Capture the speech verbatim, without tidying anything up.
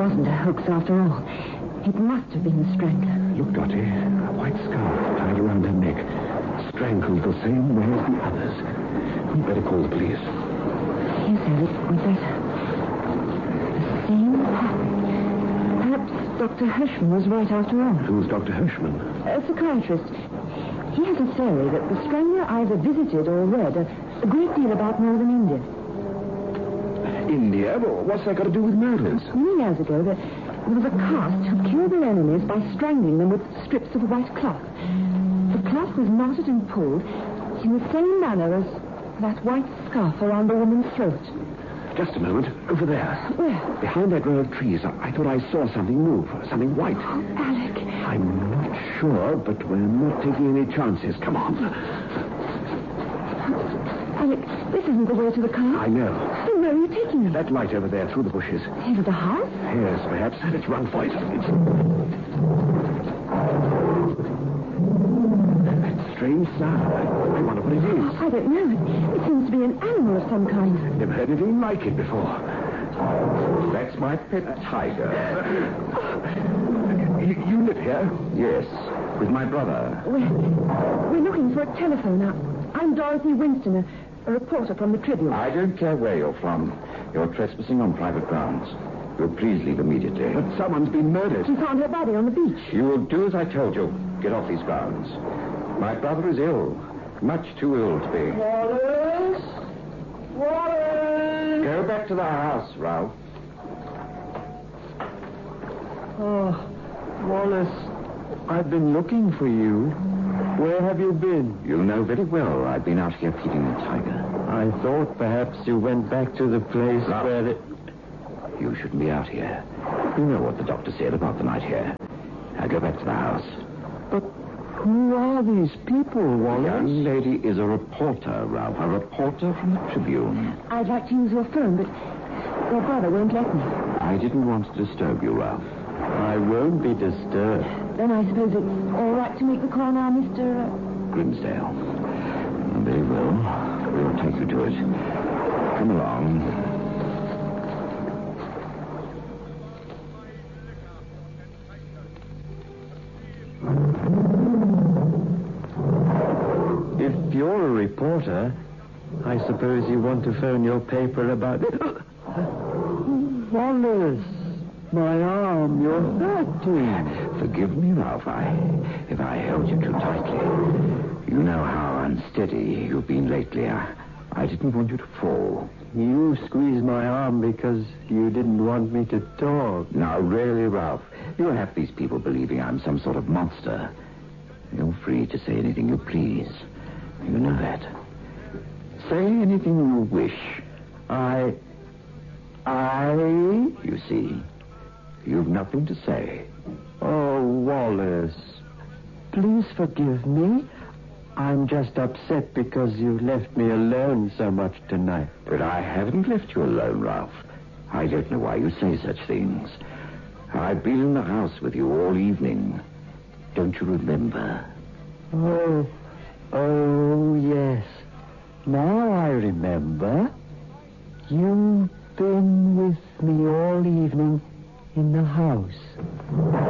wasn't a hoax after all. It must have been the strangler. Look, Dottie, a white scarf tied around her neck, strangled the same way as the others. We'd better call the police. Yes, Alec, we'd better. The same pattern. Perhaps Doctor Hirschman was right after all. Who's Doctor Hirschman? A psychiatrist. He has a theory that the strangler either visited or read a, a great deal about northern India. India? Well, what's that got to do with murders? Many years ago, there, there was a caste who killed their enemies by strangling them with strips of white cloth. The cloth was knotted and pulled in the same manner as that white scarf around the woman's throat. Just a moment. Over there. Where? Behind that row of trees. I, I thought I saw something move. Something white. Oh, Alec. I'm not sure, but we're not taking any chances. Come on. Alec, this isn't the way to the car. I know. Then where are you taking us? That light over there, through the bushes. Into the house? Yes, perhaps. Let's run for it. It's... That strange sound. I, I wonder what it is. I don't know. It, it seems to be an animal of some kind. Never heard anything like it before. That's my pet tiger. You, you live here? Yes, with my brother. We're, we're looking for a telephone. Now, I'm Dorothy Winston, a, a reporter from the Tribune. I don't care where you're from. You're trespassing on private grounds. You'll please leave immediately. But someone's been murdered. We found her body on the beach. You will do as I told you. Get off these grounds. My brother is ill. Much too ill to be. Wallace! Wallace! Go back to the house, Ralph. Oh, Wallace, I've been looking for you. Where have you been? You know very well I've been out here feeding the tiger. I thought perhaps you went back to the place Ralph. where it... You shouldn't be out here. You know what the doctor said about the night here. Now go back to the house. But who are these people, The Wallace? young lady is a reporter, Ralph. A reporter from the Tribune. I'd like to use your phone, but your brother won't let me. I didn't want to disturb you, Ralph. I won't be disturbed. Then I suppose it's all right to make the call now, Mister Uh... Grimsdale. Very well. We'll take you to it. Come along. If you're a reporter, I suppose you want to phone your paper about... Wallace, my arm, you're hurting. Forgive me, Ralph, I, if I held you too tightly. You know how unsteady you've been lately. I, I didn't want you to fall. You squeezed my arm because you didn't want me to talk. Now, really, Ralph, you'll have these people believing I'm some sort of monster. You're free to say anything you please. You know that. Say anything you wish. I... I... You see, you've nothing to say. Oh, Wallace, please forgive me. I'm just upset because you left me alone so much tonight. But I haven't left you alone, Ralph. I don't know why you say such things. I've been in the house with you all evening. Don't you remember? Oh, oh, yes. Now I remember. You've been with me all evening in the house.